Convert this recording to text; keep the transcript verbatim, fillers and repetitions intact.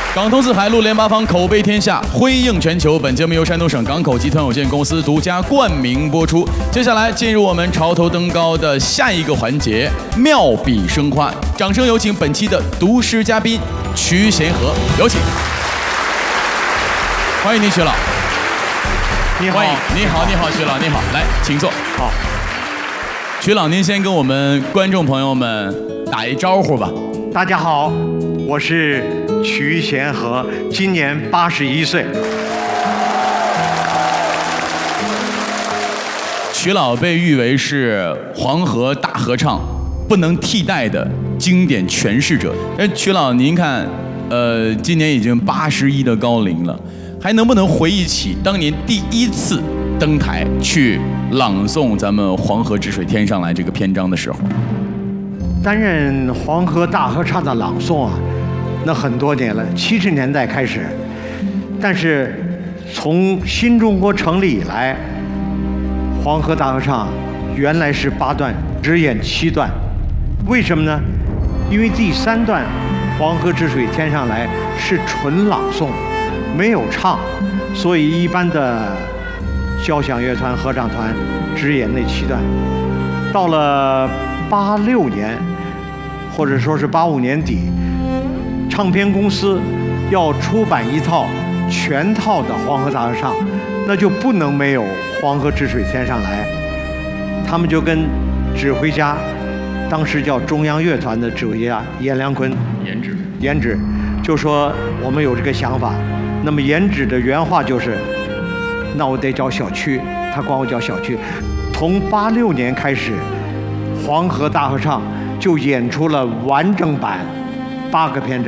港通四海，陆联八方，口碑天下，辉映全球。本节目由山东省港口集团有限公司独家冠名播出。接下来进入我们潮头登高的下一个环节——妙笔生花。掌声有请本期的读诗嘉宾瞿贤和，有请。欢迎您，瞿老。 你好， 欢迎，你好，你好，瞿老，你好，来，请坐。 好， 瞿老，您先跟我们观众朋友们打一招呼吧。 大家好，我是瞿贤和，今年八十一岁。 瞿老被誉为是黄河大合唱不能替代的经典诠释者。哎，瞿老，您看，呃，今年已经八十一的高龄了，还能不能回忆起当年第一次登台去朗诵咱们《黄河之水天上来》这个篇章的时候？ 担任黄河大合唱的朗诵啊，那很多年了，七十年代开始。但是从新中国成立以来，黄河大合唱原来是八段，只演七段。为什么呢？因为第三段《黄河之水天上来》是纯朗诵，没有唱，所以一般的交响乐团、合唱团只演那七段。到了八六年，或者说是八五年底，唱片公司要出版一套全套的黄河大合唱，那就不能没有《黄河之水天上来》。他们就跟指挥家，当时叫中央乐团的指挥家阎良坤、 颜值， 颜值，就说我们有这个想法。那么颜值的原话就是：“那我得找小曲。”他管我叫小曲。从八六年开始，黄河大合唱就演出了完整版八个篇章。